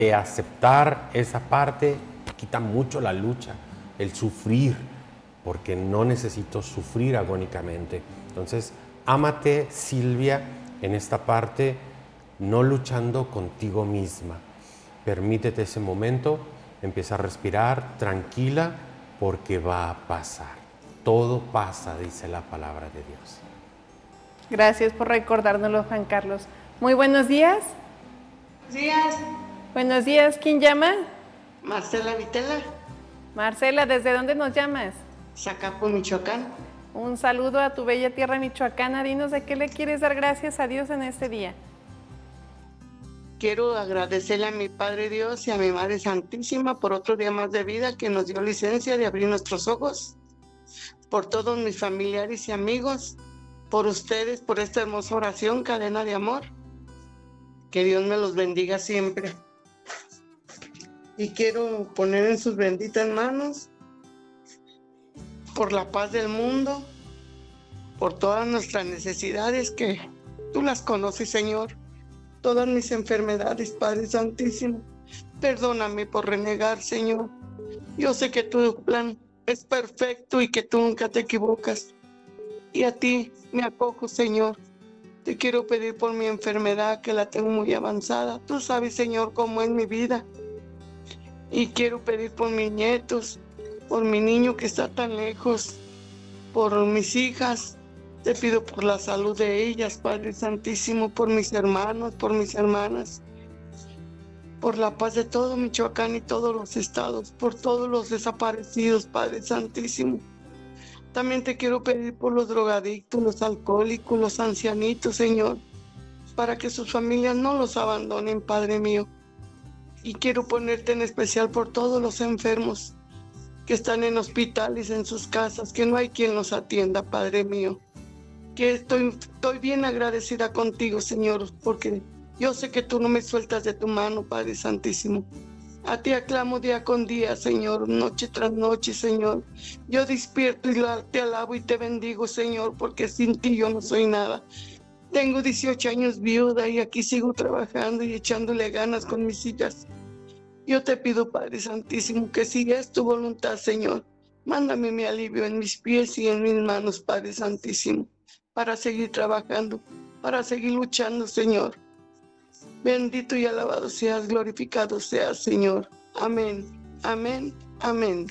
de aceptar esa parte quita mucho la lucha, el sufrir, porque no necesito sufrir agónicamente. Entonces, ámate, Silvia, en esta parte, no luchando contigo misma. Permítete ese momento, empieza a respirar tranquila, porque va a pasar. Todo pasa, dice la palabra de Dios. Gracias por recordárnoslo, Juan Carlos. Muy buenos días. Buenos días. Buenos días, ¿quién llama? Marcela Vitela, Marcela, ¿desde dónde nos llamas? Zacapu, Michoacán. Un saludo a tu bella tierra michoacana. Dinos de qué le quieres dar gracias a Dios en este día. Quiero agradecerle a mi Padre Dios y a mi Madre Santísima por otro día más de vida que nos dio licencia de abrir nuestros ojos, por todos mis familiares y amigos, por ustedes, por esta hermosa oración, cadena de amor. Que Dios me los bendiga siempre. Y quiero poner en sus benditas manos por la paz del mundo, por todas nuestras necesidades que tú las conoces, Señor. Todas mis enfermedades, Padre Santísimo. Perdóname por renegar, Señor. Yo sé que tu plan es perfecto y que tú nunca te equivocas. Y a ti me acojo, Señor. Te quiero pedir por mi enfermedad, que la tengo muy avanzada. Tú sabes, Señor, cómo es mi vida. Y quiero pedir por mis nietos, por mi niño que está tan lejos, por mis hijas. Te pido por la salud de ellas, Padre Santísimo, por mis hermanos, por mis hermanas, por la paz de todo Michoacán y todos los estados, por todos los desaparecidos, Padre Santísimo. También te quiero pedir por los drogadictos, los alcohólicos, los ancianitos, Señor, para que sus familias no los abandonen, Padre mío. Y quiero ponerte en especial por todos los enfermos que están en hospitales, en sus casas, que no hay quien los atienda, Padre mío. Que estoy bien agradecida contigo, Señor, porque yo sé que tú no me sueltas de tu mano, Padre Santísimo. A ti aclamo día con día, Señor, noche tras noche, Señor. Yo despierto y te alabo y te bendigo, Señor, porque sin ti yo no soy nada. Tengo 18 años viuda y aquí sigo trabajando y echándole ganas con mis hijas. Yo te pido, Padre Santísimo, que si es tu voluntad, Señor, mándame mi alivio en mis pies y en mis manos, Padre Santísimo, para seguir trabajando, para seguir luchando, Señor. Bendito y alabado seas, glorificado seas, Señor. Amén, amén, amén.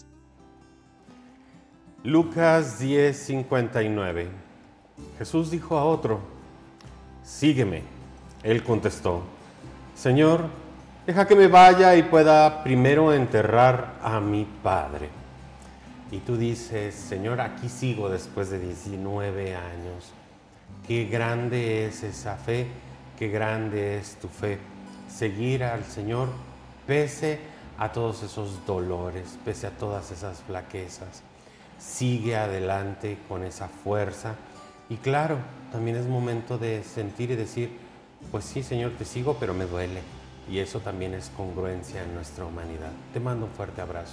Lucas 10:59. Jesús dijo a otro: sígueme. Él contestó: Señor, deja que me vaya y pueda primero enterrar a mi padre. Y tú dices: Señor, aquí sigo después de 19 años. Qué grande es esa fe, qué grande es tu fe. Seguir al Señor pese a todos esos dolores, pese a todas esas flaquezas. Sigue adelante con esa fuerza. Y claro, también es momento de sentir y decir: pues sí, Señor, te sigo, pero me duele. Y eso también es congruencia en nuestra humanidad. Te mando un fuerte abrazo.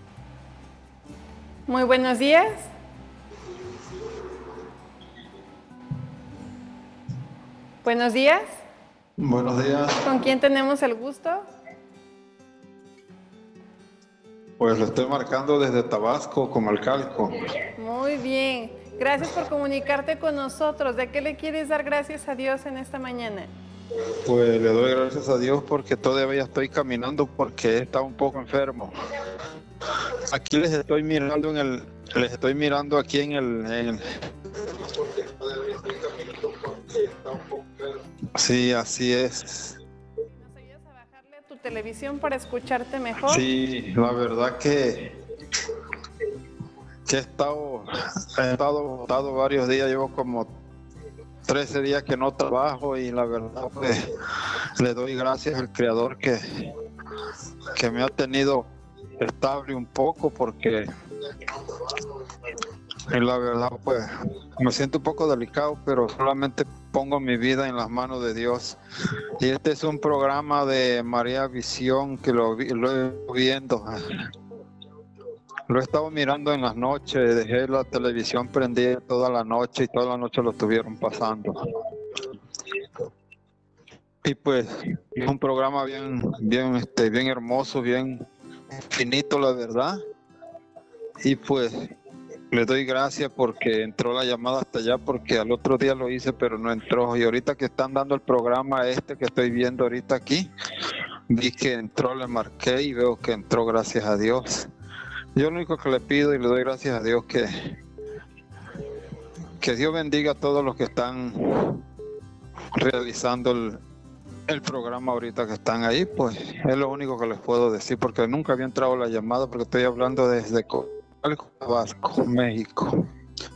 Muy buenos días. Buenos días. Buenos días. ¿Con quién tenemos el gusto? Pues lo estoy marcando desde Tabasco, Comalcalco. Muy bien. Gracias por comunicarte con nosotros. ¿De qué le quieres dar gracias a Dios en esta mañana? Pues le doy gracias a Dios porque todavía estoy caminando porque he estado un poco enfermo. Aquí les estoy mirando aquí en el... Sí, así es. ¿Nos ayudas a bajarle a tu televisión para escucharte mejor? Sí, la verdad que he estado botado varios días, llevo como 13 días que no trabajo y la verdad pues le doy gracias al Creador que me ha tenido estable un poco porque la verdad pues me siento un poco delicado, pero solamente pongo mi vida en las manos de Dios. Y este es un programa de María Visión que lo he viendo. Lo he estado mirando en las noches, dejé la televisión prendida toda la noche y toda la noche lo estuvieron pasando. Y pues es un programa bien hermoso, bien finito, la verdad. Y pues le doy gracias porque entró la llamada hasta allá, porque al otro día lo hice, pero no entró. Y ahorita que están dando el programa que estoy viendo ahorita aquí, vi que entró, le marqué y veo que entró, gracias a Dios. Yo lo único que le pido y le doy gracias a Dios que Dios bendiga a todos los que están realizando el programa ahorita que están ahí, pues es lo único que les puedo decir, porque nunca había entrado la llamada, porque estoy hablando desde Tabasco, México.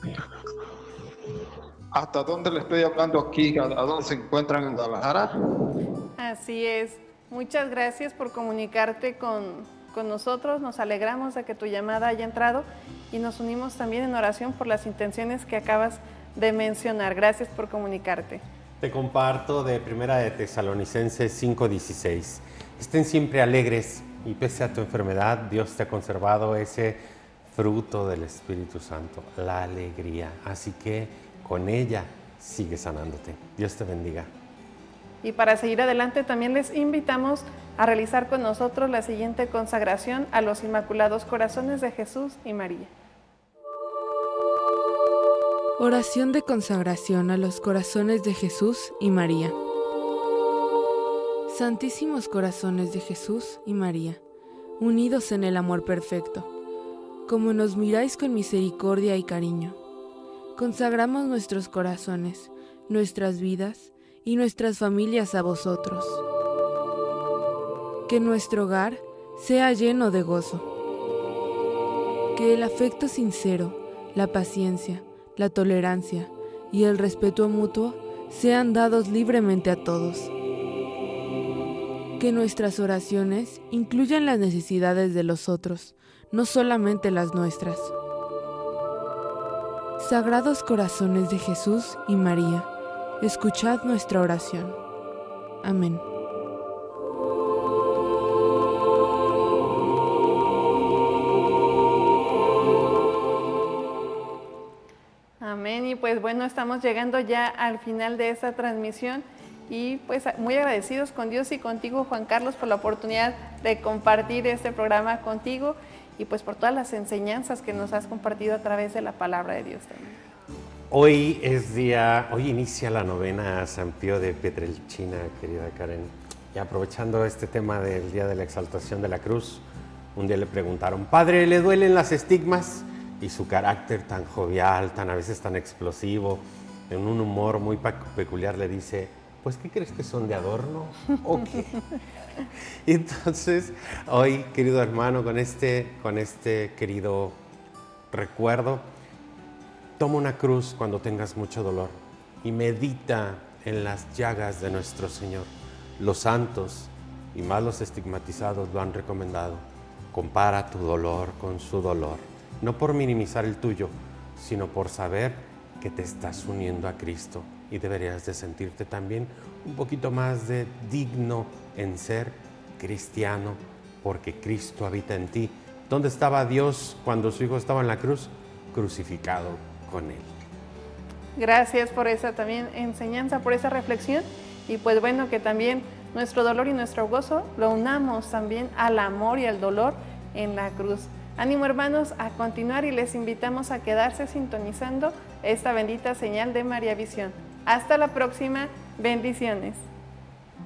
¿Hasta dónde le estoy hablando aquí? ¿A dónde se encuentran en Guadalajara? Así es. Muchas gracias por comunicarte con nosotros. Nos alegramos de que tu llamada haya entrado y nos unimos también en oración por las intenciones que acabas de mencionar. Gracias por comunicarte. Te comparto de Primera de Tesalonicenses 5:16. Estén siempre alegres y pese a tu enfermedad, Dios te ha conservado ese fruto del Espíritu Santo, la alegría. Así que con ella sigue sanándote. Dios te bendiga. Y para seguir adelante también les invitamos a realizar con nosotros la siguiente consagración a los Inmaculados Corazones de Jesús y María. Oración de consagración a los corazones de Jesús y María. Santísimos corazones de Jesús y María, unidos en el amor perfecto, como nos miráis con misericordia y cariño, consagramos nuestros corazones, nuestras vidas y nuestras familias a vosotros. Que nuestro hogar sea lleno de gozo. Que el afecto sincero, la paciencia, la tolerancia y el respeto mutuo sean dados libremente a todos. Que nuestras oraciones incluyan las necesidades de los otros, no solamente las nuestras. Sagrados corazones de Jesús y María, escuchad nuestra oración. Amén. Amén. Y pues bueno, estamos llegando ya al final de esta transmisión y pues muy agradecidos con Dios y contigo, Juan Carlos, por la oportunidad de compartir este programa contigo y pues por todas las enseñanzas que nos has compartido a través de la palabra de Dios también. Hoy inicia la novena a San Pío de Pietrelcina, querida Karen. Y aprovechando este tema del Día de la Exaltación de la Cruz, un día le preguntaron, Padre, ¿le duelen las estigmas? Y su carácter tan jovial, a veces tan explosivo, en un humor muy peculiar le dice, pues, ¿qué crees que son de adorno o qué? Y entonces, hoy, querido hermano, con este querido recuerdo, toma una cruz cuando tengas mucho dolor y medita en las llagas de nuestro Señor. Los santos y más los estigmatizados lo han recomendado. Compara tu dolor con su dolor, no por minimizar el tuyo, sino por saber que te estás uniendo a Cristo y deberías de sentirte también un poquito más de digno en ser cristiano, porque Cristo habita en ti. ¿Dónde estaba Dios cuando su Hijo estaba en la cruz? Crucificado con Él. Gracias por esa también enseñanza, por esa reflexión y pues bueno, que también nuestro dolor y nuestro gozo lo unamos también al amor y al dolor en la cruz. Ánimo, hermanos, a continuar y les invitamos a quedarse sintonizando esta bendita señal de María Visión. Hasta la próxima, bendiciones.